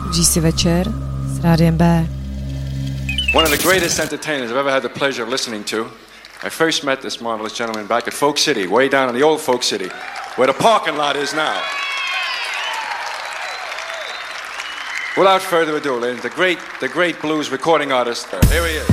Užij si večer s Rádiem B. One of the greatest entertainers I've ever had the pleasure of listening to. I first met this marvelous gentleman back at Folk City, way down in the old Folk City, where the parking lot is now. Without further ado, ladies, the great blues recording artist, here he is.